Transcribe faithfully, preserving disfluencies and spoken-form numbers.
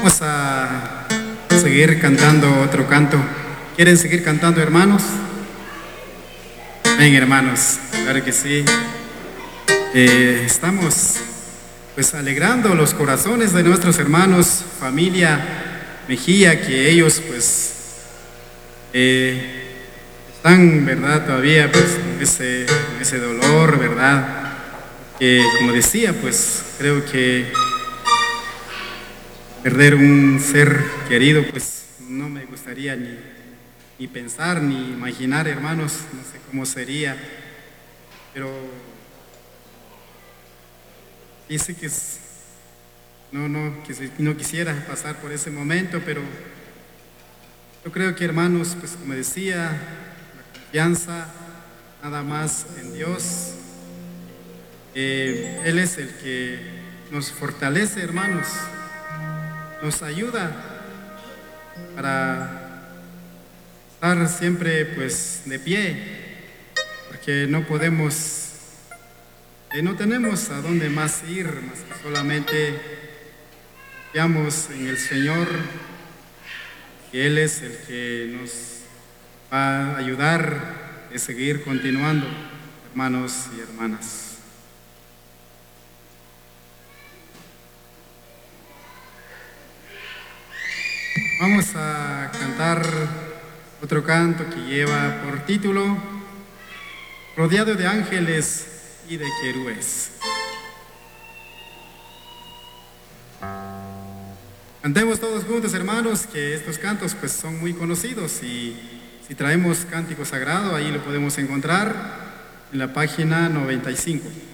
Vamos a seguir cantando otro canto. ¿Quieren seguir cantando, hermanos? Ven, hermanos, claro que sí. Eh, estamos pues alegrando los corazones de nuestros hermanos, familia Mejía, que ellos pues eh, están, ¿verdad? Todavía pues con ese, con ese dolor, ¿verdad? Que como decía, pues creo que perder un ser querido, pues no me gustaría ni, ni pensar, ni imaginar, hermanos, no sé cómo sería, pero dice que es, no, no, que no quisiera pasar por ese momento, pero yo creo que, hermanos, pues como decía, la confianza nada más en Dios, eh, Él es el que nos fortalece, hermanos, nos ayuda para estar siempre pues de pie, porque no podemos, eh, no tenemos a dónde más ir, más que solamente confiamos en el Señor, que Él es el que nos va a ayudar a seguir continuando, hermanos y hermanas. Vamos a cantar otro canto que lleva por título Rodeado de ángeles y de querubes. Cantemos todos juntos, hermanos, que estos cantos pues son muy conocidos, y si traemos cántico sagrado ahí lo podemos encontrar en la página noventa y cinco.